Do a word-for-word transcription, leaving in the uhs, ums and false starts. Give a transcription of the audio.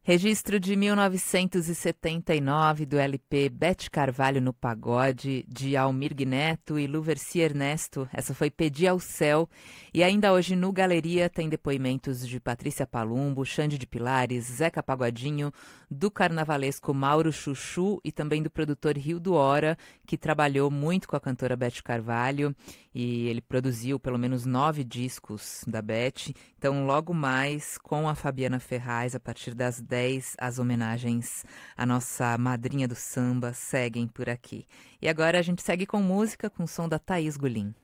Registro de mil novecentos e setenta e nove do L P Bete Carvalho no Pagode, de Almir Neto e Luverci Ernesto. Essa foi Pedir ao Céu. E ainda hoje no Galeria tem depoimentos de Patrícia Palumbo, Xande de Pilares, Zeca Pagodinho, do carnavalesco Mauro Chuchu e também do produtor Rio do Hora, que trabalhou muito com a cantora Bete Carvalho. E ele produziu pelo menos nove discos da Bete. Então, logo mais, com a Fabiana Ferraz, a partir das dez, as homenagens à nossa madrinha do samba seguem por aqui. E agora a gente segue com música, com o som da Thaís Gulim.